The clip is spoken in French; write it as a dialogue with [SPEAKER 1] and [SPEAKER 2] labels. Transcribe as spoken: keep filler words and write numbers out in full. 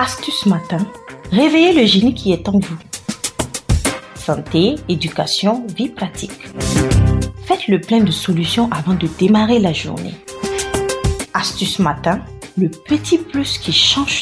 [SPEAKER 1] Astuce matin, réveillez le génie qui est en vous. Santé, éducation, vie pratique. Faites le plein de solutions avant de démarrer la journée. Astuce matin, le petit plus qui change